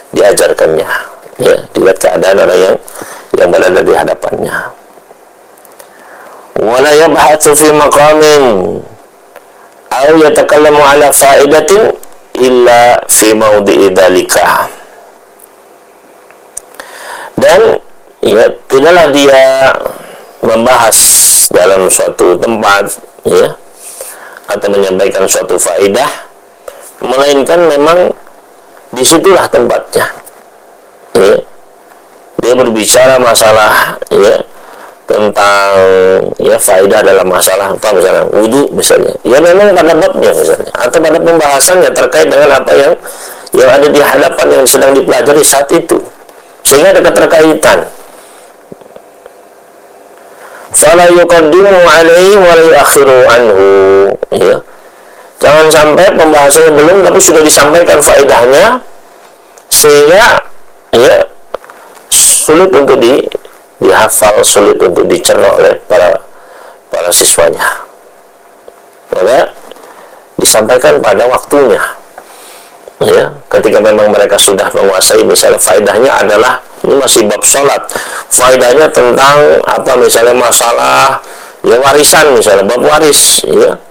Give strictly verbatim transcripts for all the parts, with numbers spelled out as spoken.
diajarkannya. Ya, dilihat keadaan orang yang yang berada di hadapannya. Wala yabhatsu fi maqamin aw yatakallamu ala fa'idatin illa fi mawdi'i dzalika. Dan ya, tidaklah dia membahas dalam suatu tempat, ya, atau menyampaikan suatu faedah, melainkan memang disitulah tempatnya. Ya, dia berbicara masalah, ya, tentang, ya, faedah dalam masalah apa, misalnya wudu misalnya, ya memang pada babnya misalnya, atau pada pembahasannya terkait dengan apa yang yang ada di hadapan yang sedang dipelajari saat itu, sehingga ada keterkaitan. Fala yuqaddimu alaihi wa la yuakhiru anhu, ya, jangan sampai pembahasannya belum tapi sudah disampaikan faedahnya, sehingga, ya, sulit untuk di dihafal, sulit untuk dicerna oleh para para siswanya. Maka disampaikan pada waktunya, ya, ketika memang mereka sudah menguasai, misalnya faedahnya adalah, ini masih bab sholat, faedahnya tentang apa, misalnya masalah, ya, warisan misalnya, bab waris, ya.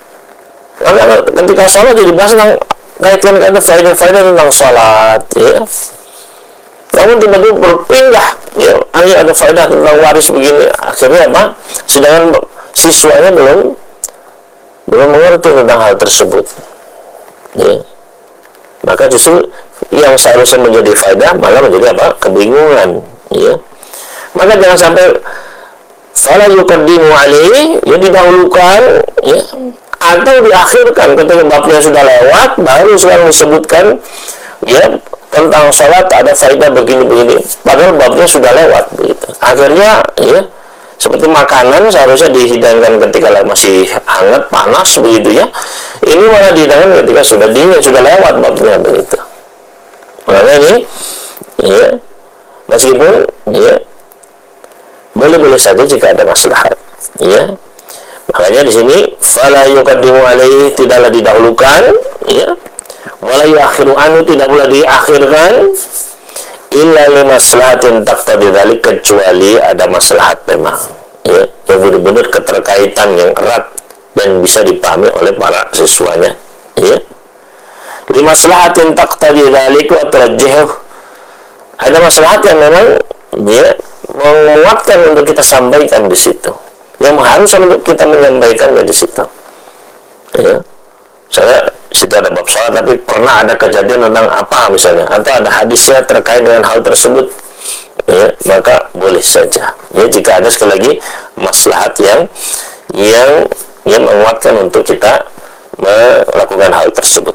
Maka ketika sholat jadi bahas tentang kaitkan ada faedah-faedah tentang sholat, ya. Namun tiba-tiba berpindah, ya, hanya ada faedah tentang waris begini, akhirnya apa? Sedangkan siswanya belum belum mengerti tentang hal tersebut, ya. Maka justru yang seharusnya menjadi faedah malah menjadi apa? Kebingungan, ya. Maka jangan sampai fala yuqaddimu alaihi, ya, didahulukan, ya, atau diakhirkan ketika babnya sudah lewat baru sekarang disebutkan, ya, tentang sholat ada faedah begini-begini, padahal babnya sudah lewat begitu. Akhirnya, ya, seperti makanan seharusnya dihidangkan ketika masih hangat, panas begitu, ya, ini malah dihidangkan ketika sudah dingin, sudah lewat babnya begitu. Makanya ini, ya, meskipun, ya, boleh-boleh saja jika ada maslahat, ya. Makanya di sini fala yuqaddimu alaihi, tidaklah didahulukan, ya, wala yuakhiru anhu, tidak pula diakhirkan, illa li maslahatin taqtadi dzalik, kecuali ada maslahat memang, ya, yang benar-benar keterkaitan yang erat dan bisa dipahami oleh para siswanya, ya. Li maslahatin taqtadi dzalik wa tarajjuh, ada maslahat yang memang dia menguatkan untuk kita sampaikan di situ, yang harus untuk kita menyampaikannya di situ, ya. Saya situ ada bab sholat tapi pernah ada kejadian tentang apa misalnya, atau ada hadisnya terkait dengan hal tersebut, ya, maka boleh saja, ya, jika ada sekali lagi maslahat yang yang yang menguatkan untuk kita melakukan hal tersebut.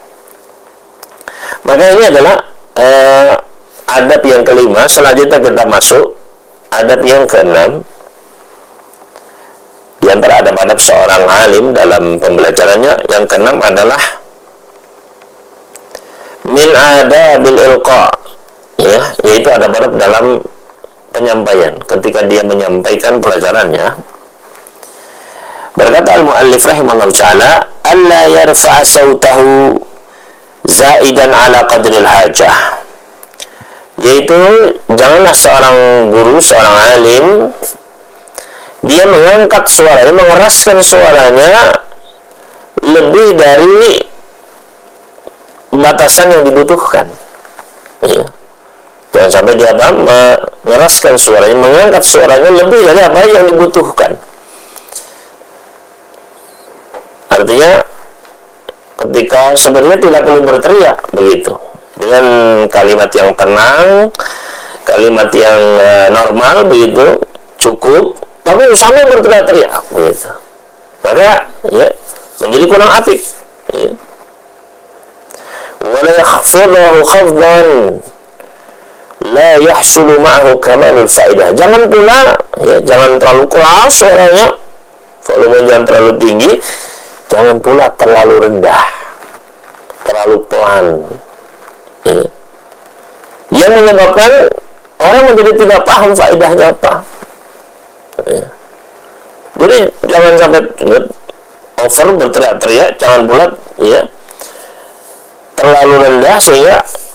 Maka ini adalah eh, adab yang kelima. Selanjutnya kita masuk adab yang keenam. Di antara adab-adab seorang alim dalam pembelajarannya, yang keenam adalah min adabil ilqa, ya, yaitu adab-adab dalam penyampaian ketika dia menyampaikan pelajarannya. Berkata al-muallif rahimahullah ta'ala, alla yarfa'a sautahu zaidan ala qadril hajah, yaitu janganlah seorang guru, seorang alim, dia mengangkat suaranya, mengeraskan suaranya lebih dari batasan yang dibutuhkan, ya. Jangan sampai dia apa, mengeraskan suaranya, mengangkat suaranya lebih dari apa yang dibutuhkan. Artinya ketika sebenarnya tidak perlu berteriak begitu, dengan kalimat yang tenang, kalimat yang normal begitu cukup, tapi sampai berteriak-teriak begitu, maka, ya, menjadi kurang apik, ya. Wala yakhfidahu khafdan la yahsulu ma'ahu kamalul faidah, jangan pula, ya, jangan terlalu keras suaranya, volume jangan terlalu tinggi, jangan pula terlalu rendah, terlalu pelan, ya, yang menyebabkan orang menjadi tidak paham faedahnya apa, ya. Jadi jangan sampai over berteriak-teriak, jangan pula, ya, terlalu rendah sehingga